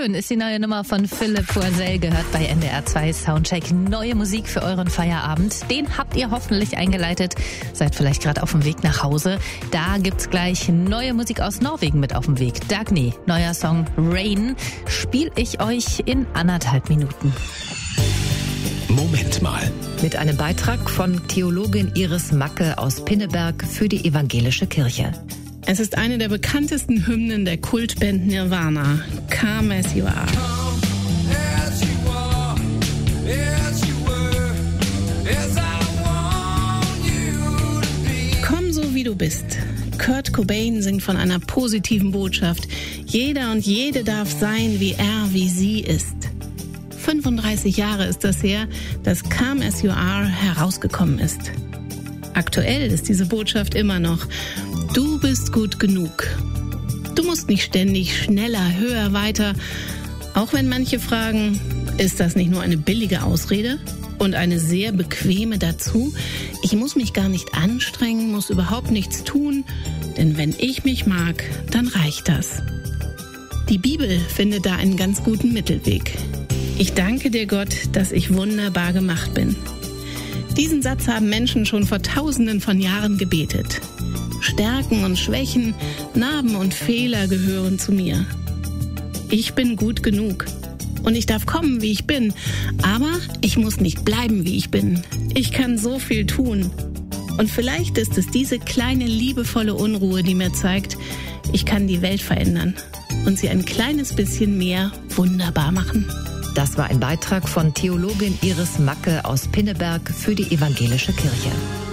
schön ist die neue Nummer von Philipp Poisel, gehört bei NDR 2 Soundcheck. Neue Musik für euren Feierabend. Den habt ihr hoffentlich eingeleitet. Seid vielleicht gerade auf dem Weg nach Hause. Da gibt's gleich neue Musik aus Norwegen mit auf dem Weg. Dagny, neuer Song Rain, spiel ich euch in 1,5 Minuten. Moment mal. Mit einem Beitrag von Theologin Iris Macke aus Pinneberg für die Evangelische Kirche. Es ist eine der bekanntesten Hymnen der Kultband Nirvana, Come As You Are. Komm so wie du bist. Kurt Cobain singt von einer positiven Botschaft. Jeder und jede darf sein, wie sie ist. 35 Jahre ist das her, dass Come As You Are herausgekommen ist. Aktuell ist diese Botschaft immer noch: Du bist gut genug. Du musst nicht ständig schneller, höher, weiter. Auch wenn manche fragen, ist das nicht nur eine billige Ausrede und eine sehr bequeme dazu? Ich muss mich gar nicht anstrengen, muss überhaupt nichts tun, denn wenn ich mich mag, dann reicht das. Die Bibel findet da einen ganz guten Mittelweg. Ich danke dir, Gott, dass ich wunderbar gemacht bin. Diesen Satz haben Menschen schon vor Tausenden von Jahren gebetet. Stärken und Schwächen, Narben und Fehler gehören zu mir. Ich bin gut genug und ich darf kommen, wie ich bin, aber ich muss nicht bleiben, wie ich bin. Ich kann so viel tun. Und vielleicht ist es diese kleine, liebevolle Unruhe, die mir zeigt, ich kann die Welt verändern und sie ein kleines bisschen mehr wunderbar machen. Das war ein Beitrag von Theologin Iris Macke aus Pinneberg für die Evangelische Kirche.